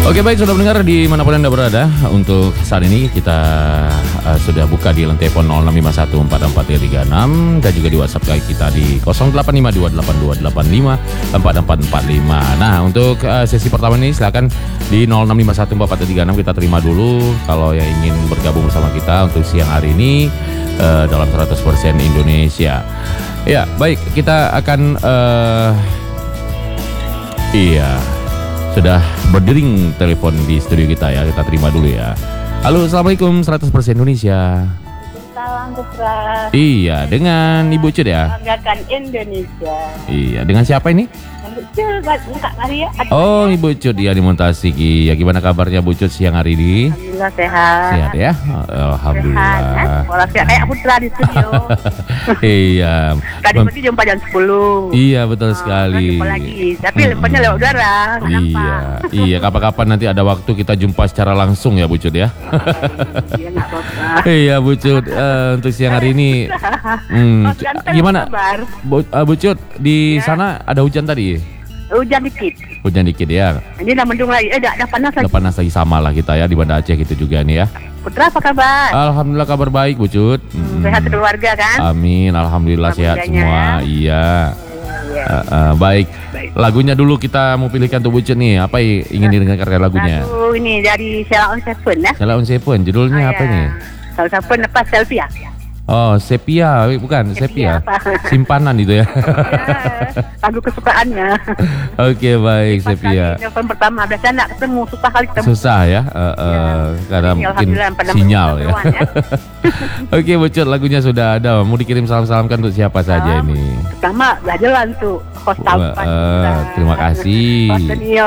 Oke, baik, sudah mendengar dimanapun Anda berada. Untuk saat ini kita sudah buka di telepon 06514436 dan juga di WhatsApp kita di 085282854445. Nah, untuk sesi pertama ini silakan di 06514436 kita terima dulu kalau yang ingin bergabung bersama kita untuk siang hari ini dalam 100% Indonesia. Ya, baik, kita akan sudah berdering telepon di studio kita ya. Kita terima dulu ya. Halo, assalamualaikum 100% Indonesia. Salam Putra. Iya, dengan Ibu Cut ya. Banggakan Indonesia. Iya, dengan siapa ini? Kak Maria. Oh, Ibu Cut ya di Montasiki. Ya, gimana kabarnya Bu Cut siang hari ini? Alhamdulillah sehat. Sehat ya. Alhamdulillah. Sehat. Pola sehat kayak Putra di studio. Iya. Tadi pagi jam 4 jam 10. Iya, betul sekali. Jumpa lagi. Tapi lemparnya lewat udara. Iya. Kapan-kapan nanti ada waktu kita jumpa secara langsung ya Bu Cut ya. Iya, enggak apa-apa. Iya Bu Cut, untuk siang hari ini gimana? Bu Cut, di sana ada hujan tadi? Hujan dikit. Hujan dikit ya. Ini udah mendung lagi. Udah panas lagi. Udah panas lagi, sama lah kita ya di Banda Aceh gitu juga nih ya. Putra apa kabar? Alhamdulillah kabar baik Bu Cut. Sehat keluarga kan? Amin, alhamdulillah sehat semua. Iya. Baik. Lagunya dulu kita mau pilihkan tuh Bu Cut nih. Apa ingin didengarkan lagunya? Lagu ini dari Sheila on Seven ya. Sheila on Seven, judulnya apa nih? Sheila on Seven apa selfie ya? Oh, sepia, bukan sepia. Simpanan itu ya. Lagu kesukaannya. Oke, baik, sepia. Telepon pertama biasanya nggak ketemu, susah kali ketemu. Susah ya, karena mungkin sinyal ya. Oke, Bu Cut, lagunya sudah ada. Mau dikirim salam-salamkan untuk siapa saja ini? Pertama, udah jalan tuh. Host terima kasih.